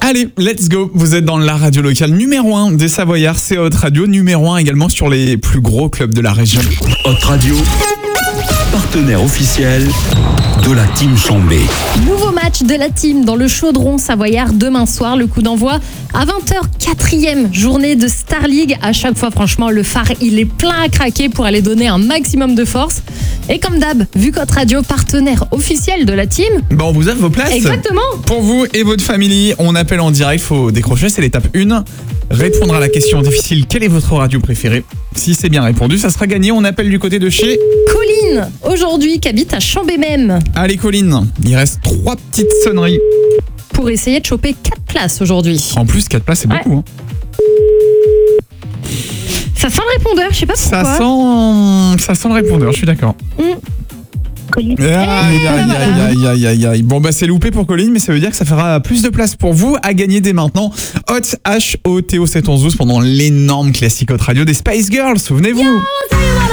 Allez, let's go. Vous êtes dans la radio locale numéro 1 des Savoyards, c'est Hot Radio, numéro 1 également sur les plus gros clubs de la région. Hot Radio, partenaire officiel de la Team Chambé. Nouveau match de la team dans le Chaudron Savoyard demain soir. Le coup d'envoi à 20h, 4e journée de Star League. À chaque fois, franchement, le phare, il est plein à craquer pour aller donner un maximum de force. Et comme d'hab, vu qu'Hot Radio, partenaire officiel de la team... On vous offre vos places. Exactement. Pour vous et votre famille, on appelle en direct, faut décrocher, c'est l'étape 1. Répondre à la question difficile, quelle est votre radio préférée? Si c'est bien répondu, ça sera gagné. On appelle du côté de chez... Colline, aujourd'hui, qui habite à Chambé même. Allez Colline, il reste 3 petites sonneries. Pour essayer de choper 4 places aujourd'hui. En plus, 4 places, c'est beaucoup. Hein. Ça sent le répondeur, je sais pas pourquoi. Ça sent le répondeur, je suis d'accord. Colline. Aïe. Bon c'est loupé pour Colline, mais ça veut dire que ça fera plus de place pour vous à gagner dès maintenant. Hot HOTO 711 pendant l'énorme classique Hot Radio des Spice Girls, souvenez-vous.